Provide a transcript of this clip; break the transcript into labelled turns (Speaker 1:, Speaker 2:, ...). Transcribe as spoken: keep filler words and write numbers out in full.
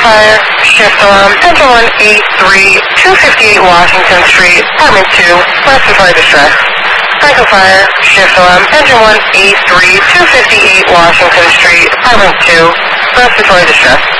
Speaker 1: Fire, shift alarm, engine one eight three, two fifty-eight Washington Street, apartment two, respiratory distress. Franco Fire, shift alarm, engine one eight three, two fifty-eight Washington Street, apartment two, respiratory distress.